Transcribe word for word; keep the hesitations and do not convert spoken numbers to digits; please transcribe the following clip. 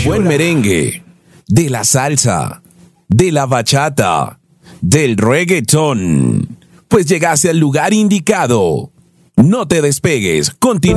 buen merengue, de la salsa, de la bachata, del reggaetón. Pues llegaste al lugar indicado. No te despegues, continúa.